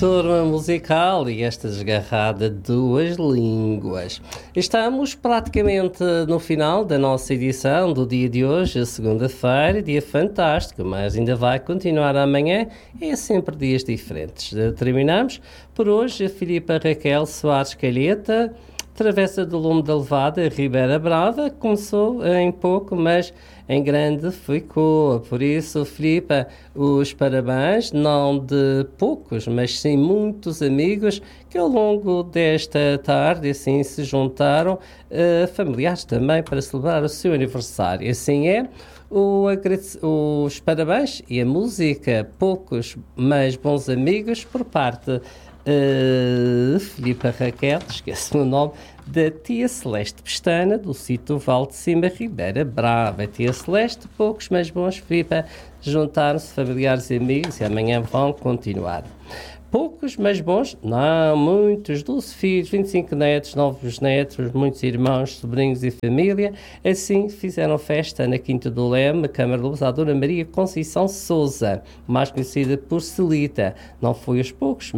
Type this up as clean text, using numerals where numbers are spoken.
Turma musical e esta desgarrada duas línguas. Estamos praticamente no final da nossa edição do dia de hoje, segunda-feira, dia fantástico, mas ainda vai continuar amanhã, é sempre dias diferentes. Terminamos por hoje a Filipa Raquel Soares Calheta, Travessa do Lume da Levada, Ribeira Brava, começou em pouco, mas em grande ficou. Por isso, Filipa, os parabéns, não de poucos, mas sim muitos amigos que ao longo desta tarde assim se juntaram, familiares também, para celebrar o seu aniversário. Assim é. Os parabéns e a música, poucos, mas bons amigos, por parte Filipa Raquel, esqueci-me o nome, da tia Celeste Pestana, do sítio Val de Cima, Ribeira Brava. Tia Celeste, poucos, mas bons, Filipa, juntaram-se familiares e amigos e amanhã vão continuar. Poucos, mas bons? Não, muitos, 12 filhos, 25 netos, novos netos, muitos irmãos, sobrinhos e família. Assim fizeram festa na Quinta do Leme, Câmara de Luz, à Dona Maria Conceição Souza, mais conhecida por Celita. Não foi aos poucos,